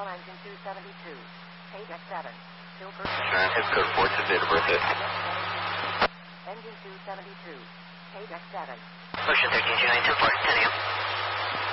engine 272. Page X7. Still pursuit. Zip code 4 to date of birth is. Engine 272. Page X7. Ocean 132924, 10 a.m.